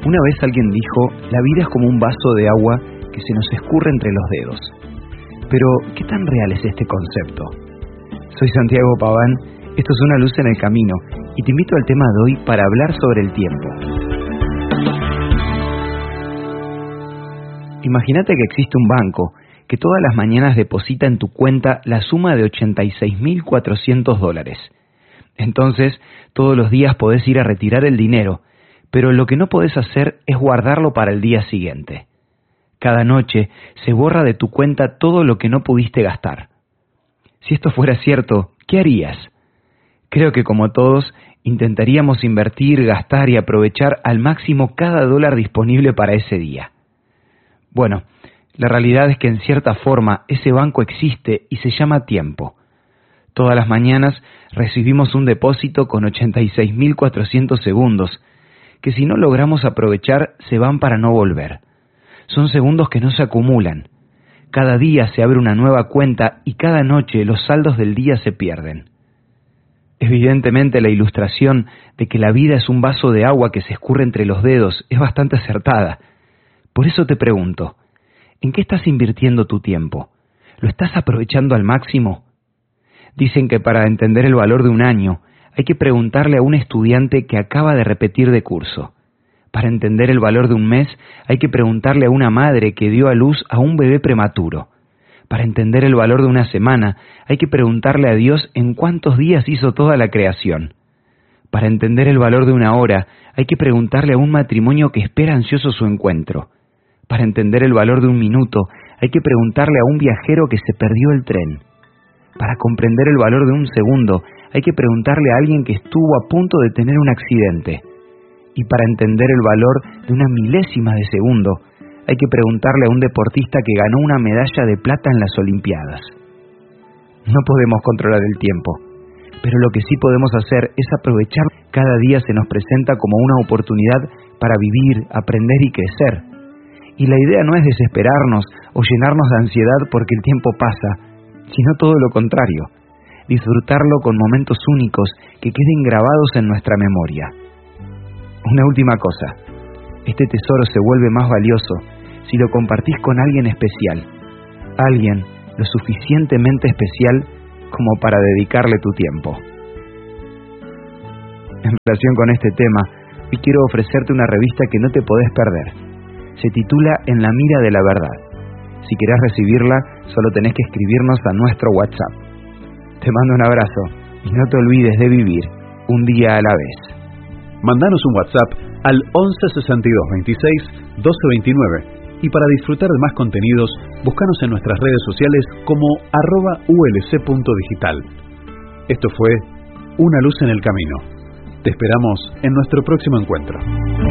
Una vez alguien dijo, la vida es como un vaso de agua que se nos escurre entre los dedos. Pero, ¿qué tan real es este concepto? Soy Santiago Paván, esto es Una luz en el camino, y te invito al tema de hoy para hablar sobre el tiempo. Imagínate que existe un banco que todas las mañanas deposita en tu cuenta la suma de $86.400. Entonces, todos los días podés ir a retirar el dinero, pero lo que no podés hacer es guardarlo para el día siguiente. Cada noche se borra de tu cuenta todo lo que no pudiste gastar. Si esto fuera cierto, ¿qué harías? Creo que como todos, intentaríamos invertir, gastar y aprovechar al máximo cada dólar disponible para ese día. Bueno, la realidad es que en cierta forma ese banco existe y se llama tiempo. Todas las mañanas recibimos un depósito con 86.400 segundos, que si no logramos aprovechar se van para no volver. Son segundos que no se acumulan. Cada día se abre una nueva cuenta y cada noche los saldos del día se pierden. Evidentemente la ilustración de que la vida es un vaso de agua que se escurre entre los dedos es bastante acertada. Por eso te pregunto, ¿en qué estás invirtiendo tu tiempo? ¿Lo estás aprovechando al máximo? Dicen que para entender el valor de un año hay que preguntarle a un estudiante que acaba de repetir de curso. Para entender el valor de un mes hay que preguntarle a una madre que dio a luz a un bebé prematuro. Para entender el valor de una semana hay que preguntarle a Dios en cuántos días hizo toda la creación. Para entender el valor de una hora hay que preguntarle a un matrimonio que espera ansioso su encuentro. Para entender el valor de un minuto hay que preguntarle a un viajero que se perdió el tren. Para comprender el valor de un segundo hay que preguntarle a alguien que estuvo a punto de tener un accidente. Y para entender el valor de una milésima de segundo hay que preguntarle a un deportista que ganó una medalla de plata en las Olimpiadas. No podemos controlar el tiempo, pero lo que sí podemos hacer es aprovechar cada día se nos presenta como una oportunidad para vivir, aprender y crecer. Y la idea no es desesperarnos o llenarnos de ansiedad porque el tiempo pasa, sino todo lo contrario, disfrutarlo con momentos únicos que queden grabados en nuestra memoria. Una última cosa, este tesoro se vuelve más valioso si lo compartís con alguien especial, alguien lo suficientemente especial como para dedicarle tu tiempo. En relación con este tema, hoy quiero ofrecerte una revista que no te podés perder. Se titula En la mira de la verdad. Si querés recibirla, solo tenés que escribirnos a nuestro WhatsApp. Te mando un abrazo y no te olvides de vivir un día a la vez. Mandanos un WhatsApp al 11 62 26 12 29 y para disfrutar de más contenidos, búscanos en nuestras redes sociales como @ulc.digital. Esto fue Una luz en el camino. Te esperamos en nuestro próximo encuentro.